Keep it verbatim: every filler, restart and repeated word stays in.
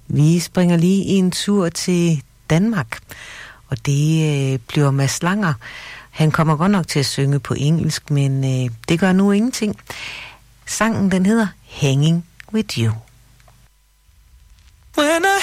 Vi springer lige en tur til Danmark, og det øh, bliver Mads Langer. Han kommer godt nok til at synge på engelsk, men øh, det gør nu ingenting. Sangen den hedder Hanging With You. When I